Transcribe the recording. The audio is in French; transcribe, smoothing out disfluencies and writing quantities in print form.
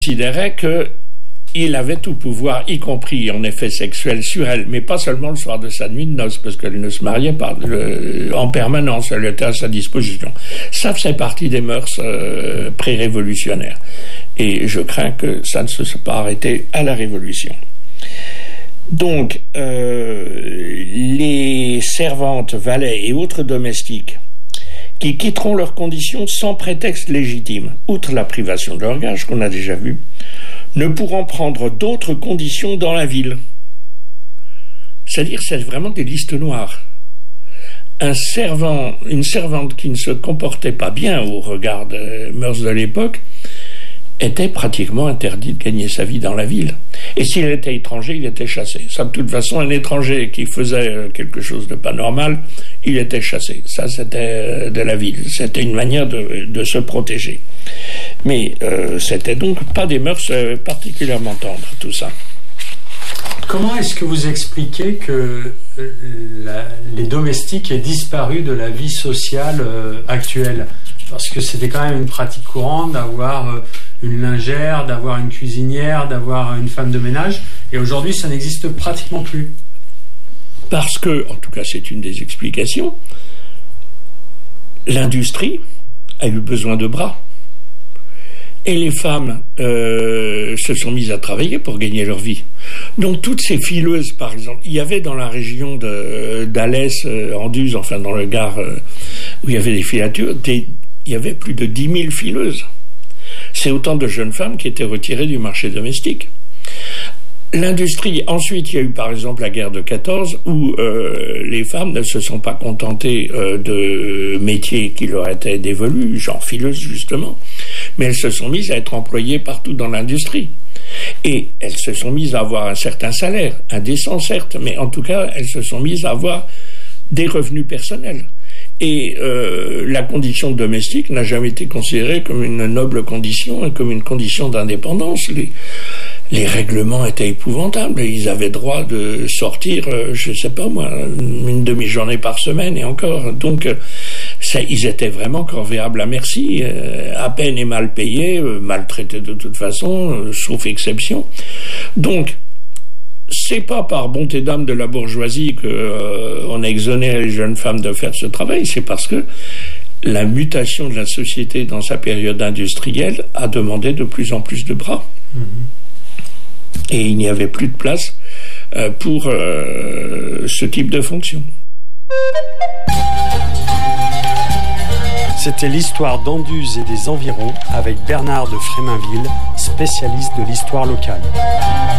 considérait qu'il avait tout pouvoir, y compris en effet sexuel sur elle, mais pas seulement le soir de sa nuit de noces, parce qu'elle ne se mariait pas en permanence, elle était à sa disposition. Ça faisait partie des mœurs pré-révolutionnaires. Et je crains que ça ne se soit pas arrêté à la Révolution. Donc, les servantes, valets et autres domestiques qui quitteront leurs conditions sans prétexte légitime, outre la privation de leur gage qu'on a déjà vu, ne pourront prendre d'autres conditions dans la ville. C'est-à-dire, c'est vraiment des listes noires. Une servante qui ne se comportait pas bien au regard des mœurs de l'époque était pratiquement interdit de gagner sa vie dans la ville. Et s'il était étranger, il était chassé. Ça, de toute façon, un étranger qui faisait quelque chose de pas normal, il était chassé. Ça, c'était de la ville. C'était une manière de se protéger. Mais c'était donc pas des mœurs particulièrement tendres, tout ça. Comment est-ce que vous expliquez que les domestiques aient disparu de la vie sociale actuelle ? Parce que c'était quand même une pratique courante d'avoir une lingère, d'avoir une cuisinière, d'avoir une femme de ménage. Et aujourd'hui, ça n'existe pratiquement plus. Parce que, en tout cas, c'est une des explications, l'industrie a eu besoin de bras. Et les femmes se sont mises à travailler pour gagner leur vie. Donc toutes ces fileuses, par exemple, il y avait dans la région d'Alès, Anduze, enfin dans le Gard, où il y avait des filatures, il y avait plus de 10 000 fileuses. C'est autant de jeunes femmes qui étaient retirées du marché domestique. L'industrie, ensuite il y a eu par exemple la guerre de 14 où les femmes ne se sont pas contentées de métiers qui leur étaient dévolus, genre fileuses justement, mais elles se sont mises à être employées partout dans l'industrie. Et elles se sont mises à avoir un certain salaire, indécent certes, mais en tout cas elles se sont mises à avoir des revenus personnels. Et la condition domestique n'a jamais été considérée comme une noble condition et comme une condition d'indépendance. Les règlements étaient épouvantables. Ils avaient droit de sortir, je sais pas moi, une demi-journée par semaine et encore. Donc, ils étaient vraiment corvéables à merci, à peine et mal payés, maltraités de toute façon, sauf exception. Donc, c'est pas par bonté d'âme de la bourgeoisie qu'on a exonéré les jeunes femmes de faire ce travail, c'est parce que la mutation de la société dans sa période industrielle a demandé de plus en plus de bras. Et il n'y avait plus de place pour ce type de fonction. C'était l'histoire d'Anduze et des environs avec Bernard de Fréminville, spécialiste de l'histoire locale.